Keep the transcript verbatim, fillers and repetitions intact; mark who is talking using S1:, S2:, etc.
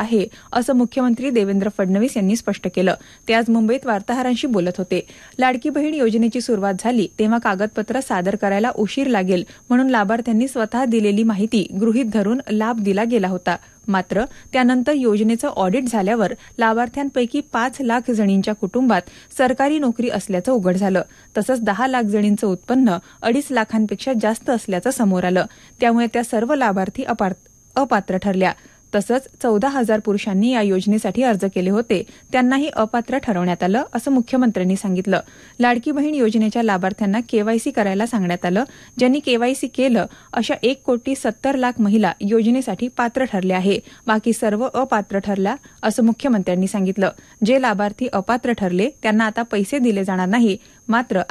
S1: आहे असं मुख्यमंत्री देवेंद्र फडणवीस यांनी स्पष्ट केलं. ते आज मुंबईत वार्ताहरांशी बोलत होते. लाडकी बहीण योजनेची सुरुवात झाली तेव्हा कागदपत्र सादर करायला उशीर लागेल म्हणून लाभार्थ्यांनी स्वतः दिलेली माहिती गृहीत धरून लाभ दिला गेला होता. मात्र त्यानंतर योजनेचं ऑडिट झाल्यावर लाभार्थ्यांपैकी पाच लाख जणींच्या कुटुंबात सरकारी नोकरी असल्याचं उघड झालं. तसंच दहा लाख जणींचं उत्पन्न अडीच लाखांपेक्षा जास्त असल्याचं समोर आलं. त्यामुळे त्या सर्व लाभार्थी अपात्र ठरल्या. तसंच चौदा हजार पुरुषांनी या योजनेसाठी अर्ज केले होते त्यांनाही अपात्र ठरवण्यात आलं असं मुख्यमंत्र्यांनी सांगितलं. लाडकी बहीण योजनेच्या लाभार्थ्यांना केवायसी करायला सांगण्यात आलं. ज्यांनी केवायसी केलं अशा एक कोटी सत्तर लाख महिला योजनेसाठी पात्र ठरल्या आहे. बाकी सर्व अपात्र ठरल्या असं मुख्यमंत्र्यांनी सांगितलं. जे लाभार्थी अपात्र ठरले त्यांना आता पैसे दिले जाणार नाही. मात्र